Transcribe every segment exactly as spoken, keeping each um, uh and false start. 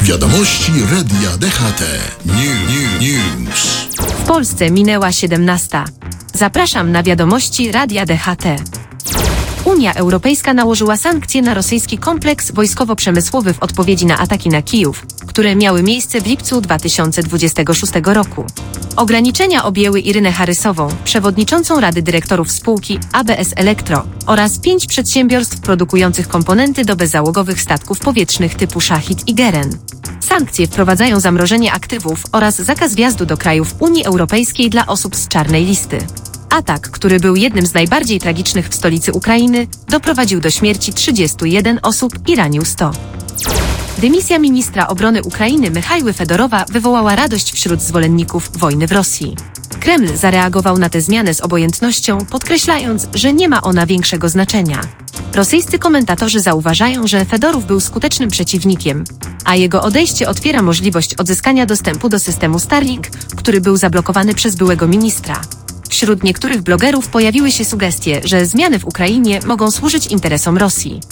Wiadomości Radia D H T. New, new, news. W Polsce minęła siedemnasta. Zapraszam na wiadomości Radia D H T. Unia Europejska nałożyła sankcje na rosyjski kompleks wojskowo-przemysłowy w odpowiedzi na ataki na Kijów, które miały miejsce w lipcu dwa tysiące dwudziestego szóstego roku. Ograniczenia objęły Irynę Harysową, przewodniczącą Rady Dyrektorów spółki A B S Elektro, oraz pięć przedsiębiorstw produkujących komponenty do bezzałogowych statków powietrznych typu Szachid i Geren. Sankcje wprowadzają zamrożenie aktywów oraz zakaz wjazdu do krajów Unii Europejskiej dla osób z czarnej listy. Atak, który był jednym z najbardziej tragicznych w stolicy Ukrainy, doprowadził do śmierci trzydziestu jeden osób i ranił sto. Dymisja ministra obrony Ukrainy Michajły Fedorowa wywołała radość wśród zwolenników wojny w Rosji. Kreml zareagował na tę zmianę z obojętnością, podkreślając, że nie ma ona większego znaczenia. Rosyjscy komentatorzy zauważają, że Fedorow był skutecznym przeciwnikiem, a jego odejście otwiera możliwość odzyskania dostępu do systemu Starlink, który był zablokowany przez byłego ministra. Wśród niektórych blogerów pojawiły się sugestie, że zmiany w Ukrainie mogą służyć interesom Rosji.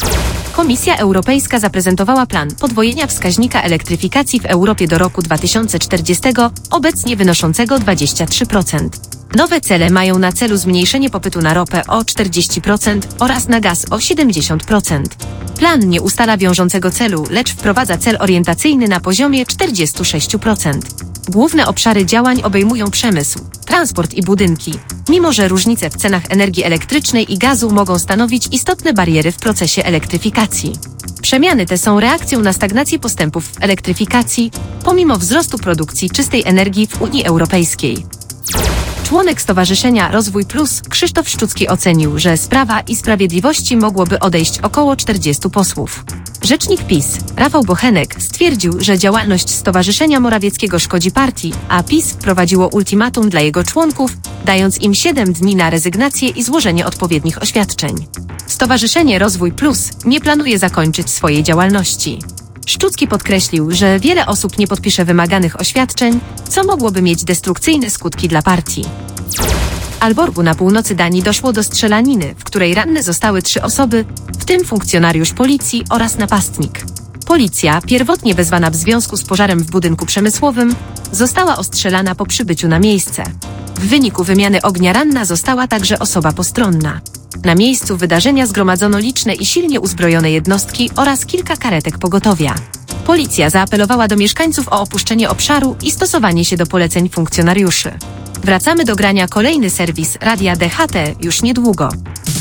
Komisja Europejska zaprezentowała plan podwojenia wskaźnika elektryfikacji w Europie do roku dwa tysiące czterdziestego, obecnie wynoszącego dwadzieścia trzy procent. Nowe cele mają na celu zmniejszenie popytu na ropę o czterdzieści procent oraz na gaz o siedemdziesiąt procent. Plan nie ustala wiążącego celu, lecz wprowadza cel orientacyjny na poziomie czterdzieści sześć procent. Główne obszary działań obejmują przemysł, transport i budynki, mimo że różnice w cenach energii elektrycznej i gazu mogą stanowić istotne bariery w procesie elektryfikacji. Przemiany te są reakcją na stagnację postępów w elektryfikacji, pomimo wzrostu produkcji czystej energii w Unii Europejskiej. Członek Stowarzyszenia Rozwój Plus Krzysztof Szczucki ocenił, że z Prawa i Sprawiedliwości mogłoby odejść około czterdziestu posłów. Rzecznik PiS, Rafał Bochenek, stwierdził, że działalność Stowarzyszenia Morawieckiego szkodzi partii, a PiS wprowadziło ultimatum dla jego członków, dając im siedem dni na rezygnację i złożenie odpowiednich oświadczeń. Stowarzyszenie Rozwój Plus nie planuje zakończyć swojej działalności. Szczucki podkreślił, że wiele osób nie podpisze wymaganych oświadczeń, co mogłoby mieć destrukcyjne skutki dla partii. W Aalborgu na północy Danii doszło do strzelaniny, w której ranne zostały trzy osoby, w tym funkcjonariusz policji oraz napastnik. Policja, pierwotnie wezwana w związku z pożarem w budynku przemysłowym, została ostrzelana po przybyciu na miejsce. W wyniku wymiany ognia ranna została także osoba postronna. Na miejscu wydarzenia zgromadzono liczne i silnie uzbrojone jednostki oraz kilka karetek pogotowia. Policja zaapelowała do mieszkańców o opuszczenie obszaru i stosowanie się do poleceń funkcjonariuszy. Wracamy do grania kolejny serwis Radia D H T już niedługo.